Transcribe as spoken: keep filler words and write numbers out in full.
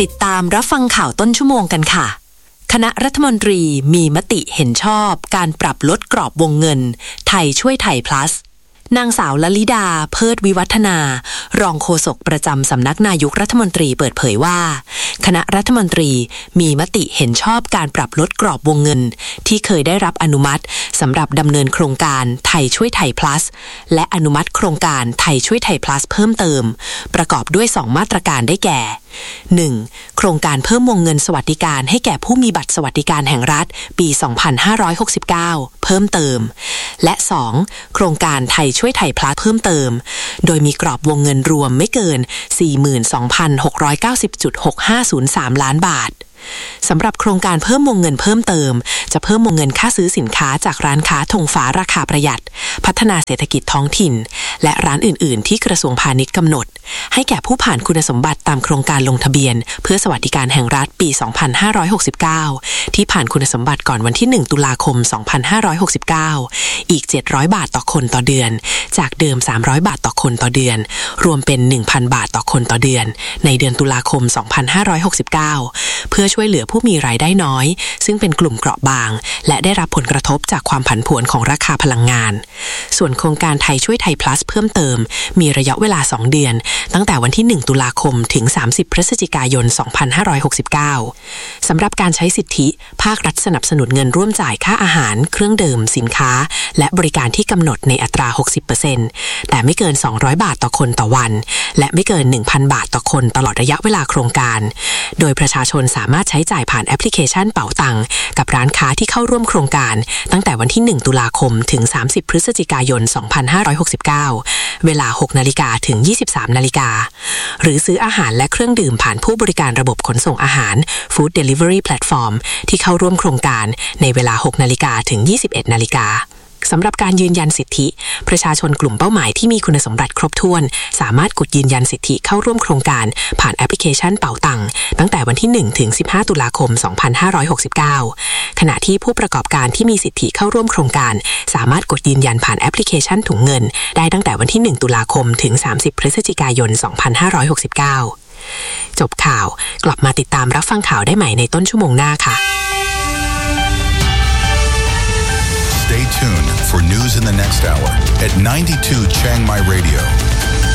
ติดตามรับฟังข่าวต้นชั่วโมงกันค่ะคณะรัฐมนตรีมีมติเห็นชอบการปรับลดกรอบวงเงินไทยช่วยไทย plus นางสาวลลิดาเพิดวิวัฒนารองโฆษกประจำสำนักนายกรัฐมนตรีเปิดเผยว่าคณะรัฐมนตรีมีมติเห็นชอบการปรับลดกรอบวงเงินที่เคยได้รับอนุมัติสำหรับดำเนินโครงการไทยช่วยไทย plus และอนุมัติโครงการไทยช่วยไทย plus เพิ่มเติมประกอบด้วยสองมาตรการได้แก่ หนึ่ง โครงการเพิ่มวงเงินสวัสดิการให้แก่ผู้มีบัตรสวัสดิการแห่งรัฐปี สองพันห้าร้อยหกสิบเก้า เพิ่มเติมและสอง โครงการไทยช่วยไทย plus เพิ่มเติมโดยมีกรอบวงเงินรวมไม่เกิน สี่หมื่นสองพันหกร้อยเก้าสิบจุดหกห้าศูนย์สาม ล้านบาทสำหรับโครงการเพิ่มวงเงินเพิ่มเติมจะเพิ่มวงเงินค่าซื้อสินค้าจากร้านค้าธงฟ้าราคาประหยัดพัฒนาเศรษฐกิจท้องถิ่นและร้านอื่นๆที่กระทรวงพาณิชย์กำหนดให้แก่ผู้ผ่านคุณสมบัติตามโครงการลงทะเบียนเพื่อสวัสดิการแห่งรัฐปี สองพันห้าร้อยหกสิบเก้า ที่ผ่านคุณสมบัติก่อนวันที่ หนึ่ง ตุลาคม สองพันห้าร้อยหกสิบเก้า อีก เจ็ดร้อย บาทต่อคนต่อเดือนจากเดิม สามร้อย บาทต่อคนต่อเดือนรวมเป็น หนึ่งพัน บาทต่อคนต่อเดือนในเดือนตุลาคม สองพันห้าร้อยหกสิบเก้า เพื่อช่วยเหลือผู้มีรายได้น้อยซึ่งเป็นกลุ่มเปราะบางและได้รับผลกระทบจากความผันผวนของราคาพลังงานส่วนโครงการไทยช่วยไทย plus เพิ่มเติมมีระยะเวลาสองเดือนตั้งแต่วันที่ หนึ่ง ตุลาคมถึง สามสิบ พฤศจิกายน สองพันห้าร้อยหกสิบเก้า สำหรับการใช้สิทธิภาครัฐสนับสนุนเงินร่วมจ่ายค่าอาหารเครื่องดื่มสินค้าและบริการที่กำหนดในอัตรา หกสิบเปอร์เซ็นต์ แต่ไม่เกิน สองร้อย บาทต่อคนต่อวันและไม่เกิน หนึ่งพัน บาทต่อคนตลอดระยะเวลาโครงการโดยประชาชนสามารถใช้จ่ายผ่านแอปพลิเคชันเป๋าตังกับร้านค้าที่เข้าร่วมโครงการตั้งแต่วันที่ หนึ่ง ตุลาคมถึง สามสิบ พฤศจิกายน สองพันห้าร้อยหกสิบเก้า เวลา หก นาฬิกาถึง ยี่สิบสาม นาฬิกาหรือซื้ออาหารและเครื่องดื่มผ่านผู้บริการระบบขนส่งอาหาร Food Delivery Platform ที่เข้าร่วมโครงการในเวลา หก นาฬิกาถึง ยี่สิบเอ็ด นาฬิกาสำหรับการยืนยันสิทธิประชาชนกลุ่มเป้าหมายที่มีคุณสมบัติครบถ้วนสามารถกดยืนยันสิทธิเข้าร่วมโครงการผ่านแอปพลิเคชันเป๋าตังตั้งแต่วันที่ หนึ่ง ถึง สิบห้า ตุลาคม สองพันห้าร้อยหกสิบเก้า ขณะที่ผู้ประกอบการที่มีสิทธิเข้าร่วมโครงการสามารถกดยืนยันผ่านแอปพลิเคชันถุงเงินได้ตั้งแต่วันที่ หนึ่ง ตุลาคมถึง สามสิบ พฤศจิกายน สองพันห้าร้อยหกสิบเก้า จบข่าวกลับมาติดตามรับฟังข่าวได้ใหม่ในต้นชั่วโมงหน้าค่ะ Stay tuned for news in the next hour at ninety-two Chiang Mai Radio.